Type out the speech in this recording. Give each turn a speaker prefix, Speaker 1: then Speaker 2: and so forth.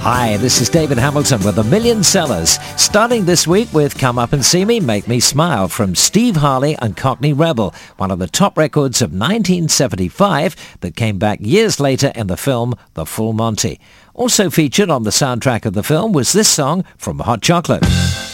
Speaker 1: Hi, this is David Hamilton with A Million Sellers. Starting this week with Come Up and See Me, Make Me Smile from Steve Harley and Cockney Rebel, one of the top records of 1975 that came back years later in the film The Full Monty. Also featured on the soundtrack of the film was this song from Hot Chocolate.